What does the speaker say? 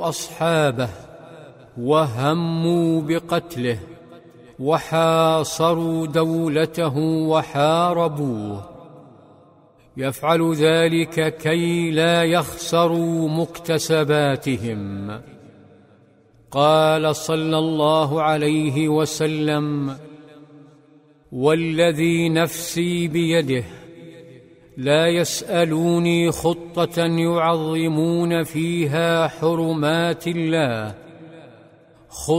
أصحابه وهموا بقتله وحاصروا دولته وحاربوه، يفعل ذلك كي لا يخسروا مكتسباتهم. قال صلى الله عليه وسلم: والذي نفسي بيده لا يسألوني خطة يعظمون فيها حرمات الله